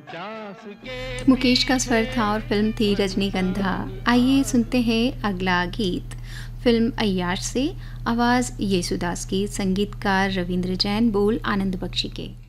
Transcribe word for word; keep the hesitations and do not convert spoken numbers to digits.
मुकेश का स्वर था और फिल्म थी रजनीगंधा। आइए सुनते हैं अगला गीत फिल्म अय्याश से। आवाज़ येसुदास की, संगीतकार रविंद्र जैन, बोल आनंद बख्शी के।